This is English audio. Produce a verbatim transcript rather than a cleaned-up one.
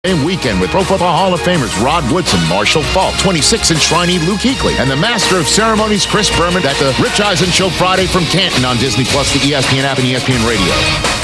Same weekend with Pro Football Hall of Famers Rod Woodson, Marshall Faulk, twenty-six enshrinee Luke Kuechly, and the Master of Ceremonies Chris Berman at the Rich Eisen Show Friday from Canton on Disney Plus, the E S P N app, and E S P N Radio.